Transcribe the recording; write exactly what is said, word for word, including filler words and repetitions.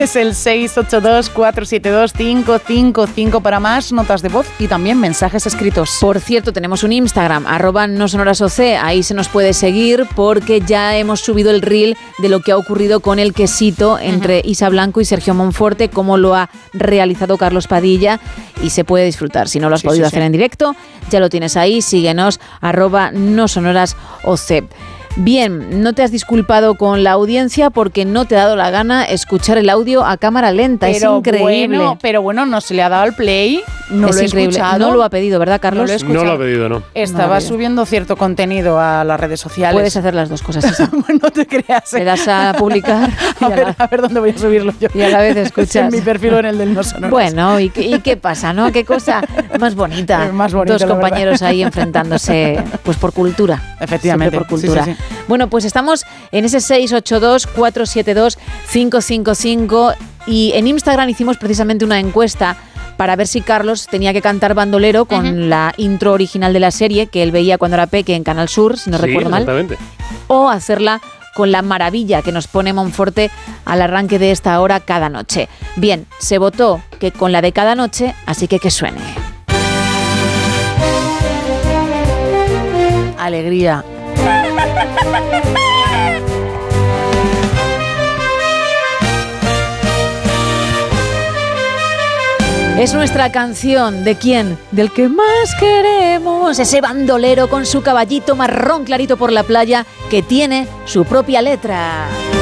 Es el seis ocho dos, cuatro siete dos, cinco cinco cinco para más notas de voz y también mensajes escritos. Por cierto, tenemos un Instagram, arroba no sonoras oc, ahí se nos puede seguir porque ya hemos subido el reel de lo que ha ocurrido con el quesito entre uh-huh. Isa Blanco y Sergio Monforte, cómo lo ha realizado Carlos Padilla y se puede disfrutar. Si no lo has sí, podido sí, hacer sí. en directo, ya lo tienes ahí, síguenos, arroba no sonoras oc. Bien, no te has disculpado con la audiencia porque no te ha dado la gana escuchar el audio a cámara lenta. Pero es increíble. Bueno, pero bueno, no se le ha dado el play, no es lo he increíble. escuchado. No lo ha pedido, ¿verdad, Carlos? No lo, no lo ha pedido, no. Estaba no subiendo cierto contenido a las redes sociales. Puedes hacer las dos cosas, Isa. Bueno, no te creas. ¿eh? Le das a publicar a, ver, la... a ver dónde voy a subirlo yo. Y a la vez escuchas. En mi perfil o en el del No Sonoras. Bueno, ¿y, ¿y qué pasa, no? Qué cosa más bonita. Más bonita, dos compañeros ahí enfrentándose pues por cultura. Efectivamente. Siempre por cultura. Sí, sí, sí. Bueno, pues estamos en ese seis ocho dos, cuatro siete dos, cinco cinco cinco y en Instagram hicimos precisamente una encuesta para ver si Carlos tenía que cantar bandolero con uh-huh. la intro original de la serie que él veía cuando era peque en Canal Sur, si no sí, recuerdo mal, o hacerla con la maravilla que nos pone Monforte al arranque de esta hora cada noche. Bien, se votó que con la de cada noche, así que que suene. Alegría. Es nuestra canción. ¿De quién? Del que más queremos. Ese bandolero con su caballito marrón clarito por la playa que tiene su propia letra.